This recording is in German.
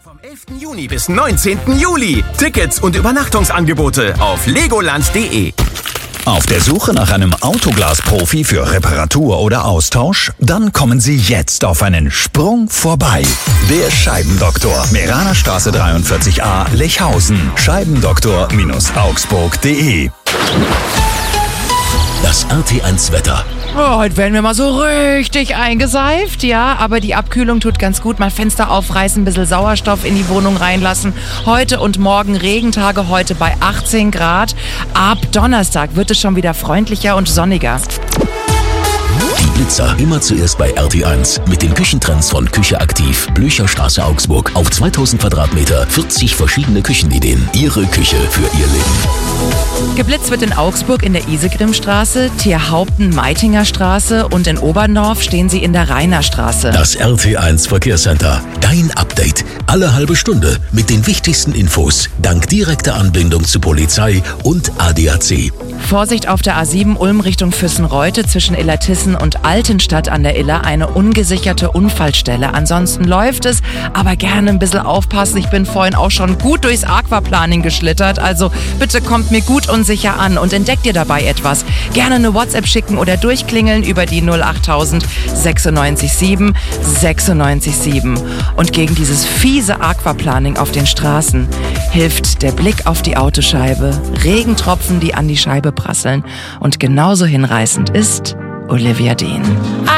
Vom 11. Juni bis 19. Juli. Tickets und Übernachtungsangebote auf legoland.de. Auf der Suche nach einem Autoglas-Profi für Reparatur oder Austausch? Dann kommen Sie jetzt auf einen Sprung vorbei. Der Scheibendoktor. Meranerstraße 43a, Lechhausen. Scheibendoktor-augsburg.de. Das RT1 Wetter. Oh, heute werden wir mal so richtig eingeseift, ja, aber die Abkühlung tut ganz gut. Mal Fenster aufreißen, ein bisschen Sauerstoff in die Wohnung reinlassen. Heute und morgen Regentage, heute bei 18 Grad. Ab Donnerstag wird es schon wieder freundlicher und sonniger. Die Blitzer immer zuerst bei RT1 mit den Küchentrends von Küche aktiv. Blücherstraße Augsburg. Auf 2000 Quadratmeter 40 verschiedene Küchenideen. Ihre Küche für Ihr Leben. Geblitzt wird in Augsburg in der Isegrimstraße, Tierhaupten-Meitinger Straße und in Oberndorf stehen sie in der Rainerstraße. Das RT1 Verkehrscenter. Dein Update. Alle halbe Stunde mit den wichtigsten Infos. Dank direkter Anbindung zu Polizei und ADAC. Vorsicht auf der A7 Ulm Richtung Füssenreute zwischen Illertissen und Altenstadt an der Iller, eine ungesicherte Unfallstelle. Ansonsten läuft es, aber gerne ein bisschen aufpassen. Ich bin vorhin auch schon gut durchs Aquaplaning geschlittert, also bitte kommt mir gut und sicher an und entdeckt ihr dabei etwas. Gerne eine WhatsApp schicken oder durchklingeln über die 08000 96 7 96 7. Und gegen dieses fiese Aquaplaning auf den Straßen hilft der Blick auf die Autoscheibe, Regentropfen, die an die Scheibe prasseln. Und genauso hinreißend ist Olivia Dean.